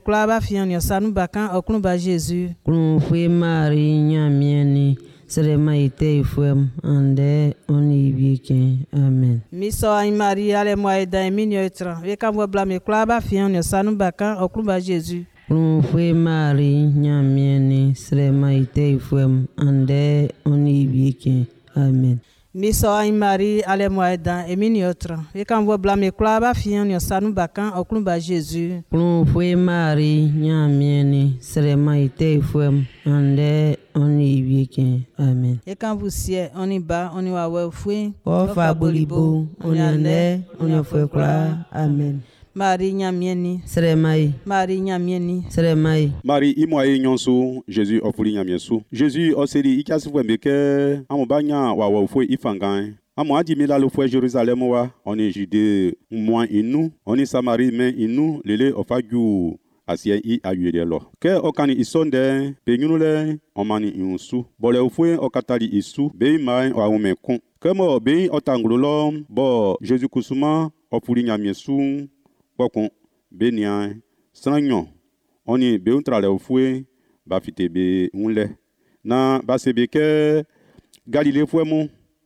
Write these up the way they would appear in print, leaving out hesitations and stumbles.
Klaba fian yo sanu bakan oknuba Jésus. Klon fwe Marie nyamieni serema ite ifwem ande oni biken. Amen. Miso ay Marie ale moy da minyo etra. We kan blame klaba fian yo sanu bakan oknuba Jésus. Klon fwe Marie nyamieni serema ite ifwem ande oni biken. Amen. Miso ay Marie ale moy da minyo etra. We kan blame klaba fian yo sanu bakan oknuba Jésus. Klon fwe Marie nyamieni serema ite ifwem ande oni biken. Amen. Et quand vous siez, on y bat, on y va ouais fouet. Ofa bolibo, on y ande, on y fait croire. Amen. Marie nyamieni. Seremai. Marie nyamieni. Seremai. Marie imoye nyonso Jésus ofuli nyamiesu. Jésus oseri ikasi fwembeke amobanya wa fwe ifangan. Amo adi mila lo fwe Jérusalem wa, on est Judée moins inu, on est Samarie mais inu lele ofaju asie I ayuede lo. Ke okani isonde penyunule omani insu. Bole ofwe okatali isu be mai wa umekun. Kemo be otanglo bo Jésus kusuma ofuli nyamiesu pokon benia sanyo. Oni be untrale ofwe ba fitebe unle. Na basebeke Galilée fwe mu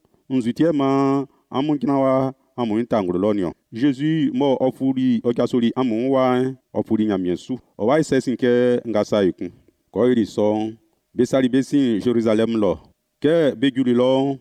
nzutiema amunkinawa amuntanglo lonio. Jésus mo ofuri okasori amunwa ofuri nyamiesu. Owa isesinke ngasa ikun. Ko iri so besali besin Jérusalem lo. Ke bejuli lo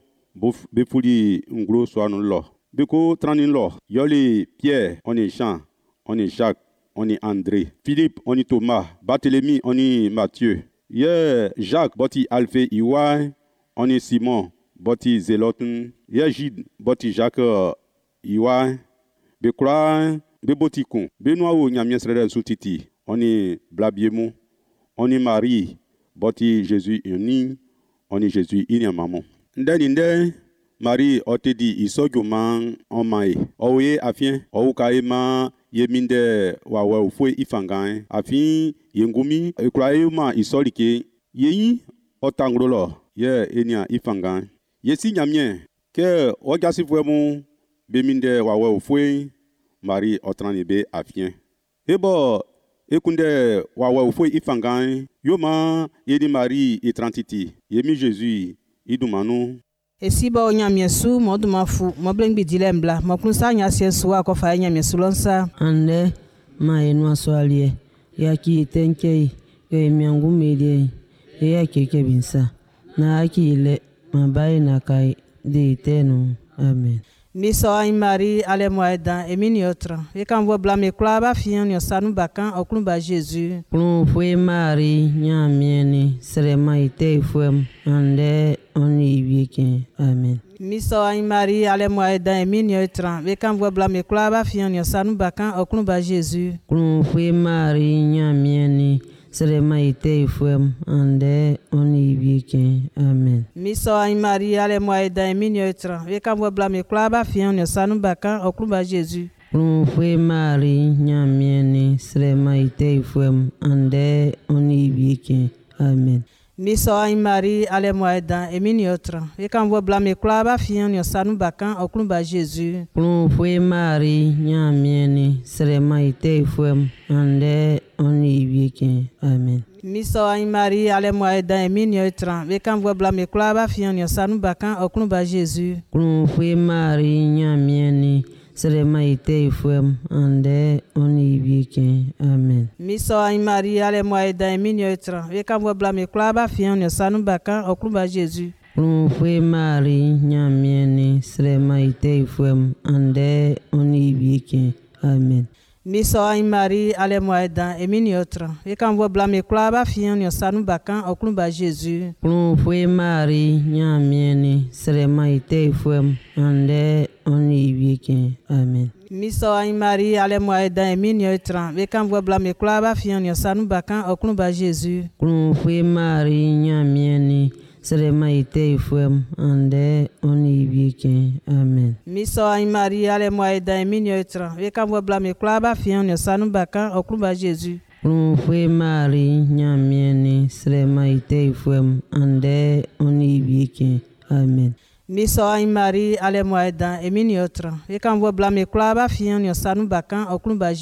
befuli ngro soanu lo. Beko tranin lo. Yoli Pierre, on est Jean, on est Jacques, on est André. Philippe, on est Thomas. Barthélemy, on est Matthieu. Jacques, boti Alphe Iwa, on est Simon, boti Zéloten. Gide, boti Jacques Iwa. Bekra, bebotikun. Benoa ou nyamiesrede soutiti. On est Blabiemu, on est Marie, boti Jésus uni, on est Jésus inyamamo. Ndende Marie otedi isojuma omae. Owe afien, oukaema yeminde wawe ufwe ifangan. Afin yengumi ekraema isolike. Yeyi otangolo ye enia ifangan. Yesi nyamien ke ogasi fwemu beminde wawe ufwe Marie otranebe afien. Ebo ekunde wawe ufwe ifangan yoma yedi Marie etrantiti. Yemi Jésus idumanu. Esi ba onyamiesu moduma fu moblengbi dilembla mokunsa nyasiesu wa ko fa nyamiesu lonsa. Ande ma enwa swalie yaki tenkei ye miangu medie ye keke binsa na akile mabai na kai de tenu. Amen. Miso ay Marie ale moeda emini otra. We kan blame klaba fian yo sanu bakan oknuba Jésus. Klon fwe Marie nyamieni serema ite fwem ande oni biken. Amen. Miso ay Marie ale moeda emini otra. We kan blame klaba fian yo sanu bakan oknuba Jésus. Klon fwe Marie nyamieni serema ite ifwem ande oni biken. Amen. Miso ay Marie ale moeda emini otra. We kan blame klaba fian yo sanu bakan oknuba Jésus. Klon fwe Marie nyamieni serema ite ifwem ande oni biken. Amen. Miso ay Marie ale moeda emini otra. We kan blame klaba fian yo sanu bakan oknuba Jésus. Klon fwe Marie nyamieni serema ite ifwem ande oni biken. Amen. Miso ay Marie ale moeda emini otra. We kan blame klaba fian yo sanu bakan oknuba Jésus. Klon fwe Marie nyamieni serema ite ifwem ande oni biken. Amen. Miso ay Marie ale moeda emini otra. We kan blame klaba fian yo sanu bakan oknuba Jésus. Klon fwe Marie nyamieni serema ite ifwem ande oni biken. Amen. Miso ay Marie ale moeda emini otra. We kan blame klaba fian yo sanu bakan oknuba Jésus. Klon fwe Marie nyamieni serema ite ifwem ande oni biken. Amen. Miso ay Marie ale moeda emini otra. We kan blame klaba fian yo sanu bakan oknuba Jésus. Klon fwe Marie nyamieni serema ite ifwem ande oni biken. Amen. Miso ay Marie ale moeda emini otra. We kan blame klaba fian yo sanu bakan oknuba Jésus. Klon fwe Marie nyamieni serema ite ifwem ande oni biken. Amen. Miso ay Marie ale moeda emini otra. We kan blame klaba fian yo sanu bakan oknuba